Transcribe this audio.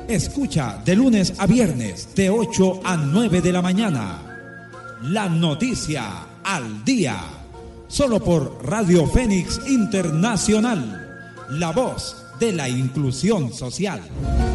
Escucha de lunes a viernes de 8 a 9 de la mañana. La noticia al día. Solo por Radio Fénix Internacional. La voz de la inclusión social.